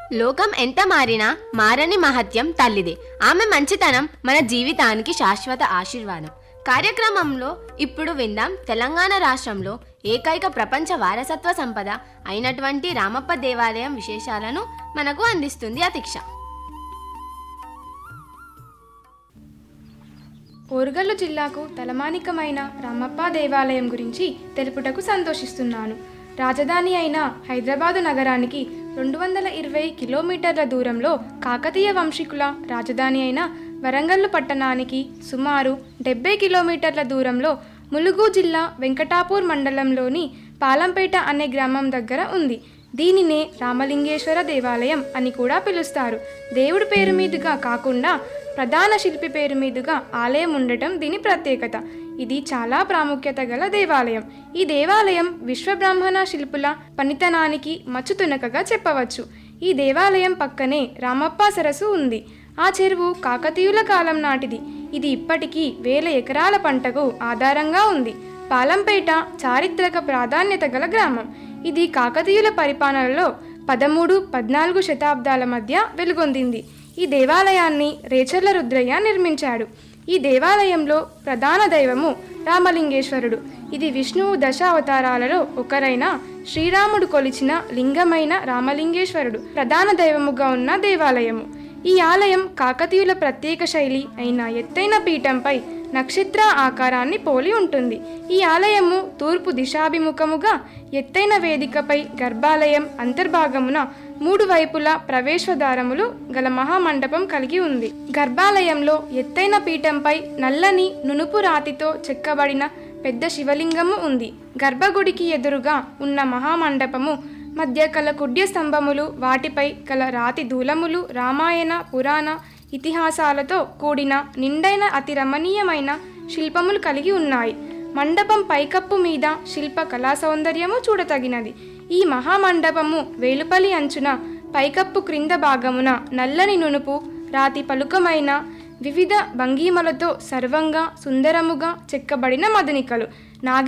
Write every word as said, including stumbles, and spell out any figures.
లోకం ఎంత మారినా మారని మహత్యం తల్లిదే. ఆమె మంచితనం మన జీవితానికి శాశ్వత ఆశీర్వాదం. కార్యక్రమంలో ఇప్పుడు విందాం తెలంగాణ రాష్ట్రంలో ఏకైక ప్రపంచ వారసత్వ సంపద అయినటువంటి రామప్ప దేవాలయం విశేషాలను మనకు అందిస్తుంది అతిక్ష. ఓరుగల్లు జిల్లాకు తలమానికమైన రామప్ప దేవాలయం గురించి తెలుపుటకు సంతోషిస్తున్నాను. రాజధాని అయిన హైదరాబాదు నగరానికి రెండు వందల ఇరవై కిలోమీటర్ల దూరంలో కాకతీయ వంశీకుల రాజధాని అయిన వరంగల్లు పట్టణానికి సుమారు డెబ్బై కిలోమీటర్ల దూరంలో ములుగు జిల్లా వెంకటాపూర్ మండలంలోని పాలంపేట అనే గ్రామం దగ్గర ఉంది. దీనినే రామలింగేశ్వర దేవాలయం అని కూడా పిలుస్తారు. దేవుడి పేరు మీదుగా కాకుండా ప్రధాన శిల్పి పేరు మీదుగా ఆలయం ఉండటం దీని ప్రత్యేకత. ఇది చాలా ప్రాముఖ్యత గల దేవాలయం. ఈ దేవాలయం విశ్వబ్రాహ్మణ శిల్పుల పనితనానికి మచ్చుతునకగా చెప్పవచ్చు. ఈ దేవాలయం పక్కనే రామప్ప సరస్సు ఉంది. ఆ చెరువు కాకతీయుల కాలం నాటిది. ఇది ఇప్పటికీ వేల ఎకరాల పంటకు ఆధారంగా ఉంది. పాలంపేట చారిత్రక ప్రాధాన్యత గల గ్రామం. ఇది కాకతీయుల పరిపాలనలో పదమూడు పద్నాలుగు శతాబ్దాల మధ్య వెలుగొందింది. ఈ దేవాలయాన్ని రేచర్ల రుద్రయ్య నిర్మించాడు. ఈ దేవాలయంలో ప్రధాన దైవము రామలింగేశ్వరుడు. ఇది విష్ణువు దశ అవతారాలలో ఒకరైన శ్రీరాముడు కొలిచిన లింగమైన రామలింగేశ్వరుడు ప్రధాన దైవముగా ఉన్న దేవాలయము. ఈ ఆలయం కాకతీయుల ప్రత్యేక శైలి అయిన ఎత్తైన పీఠంపై నక్షత్ర ఆకారాన్ని పోలి ఉంటుంది. ఈ ఆలయము తూర్పు దిశాభిముఖముగా ఎత్తైన వేదికపై గర్భాలయం అంతర్భాగమున మూడు వైపులా ప్రవేశద్వారములు గల మహామండపం కలిగి ఉంది. గర్భాలయంలో ఎత్తైన పీఠంపై నల్లని నునుపు రాతితో చెక్కబడిన పెద్ద శివలింగము ఉంది. గర్భగుడికి ఎదురుగా ఉన్న మహామండపము మధ్య కల కుడ్య స్తంభములు, వాటిపై కల రాతి దూలములు రామాయణ పురాణ ఇతిహాసాలతో కూడిన నిండైన అతి రమణీయమైన శిల్పములు కలిగి ఉన్నాయి. మండపం పైకప్పు మీద శిల్ప కళా సౌందర్యము చూడతగినది. ఈ మహామండపము వేలుపలి అంచున పైకప్పు క్రింద భాగమున నల్లని నునుపు రాతి పలుకమైన వివిధ భంగిమలతో సర్వంగా సుందరముగా చెక్కబడిన మదనికలు నాగి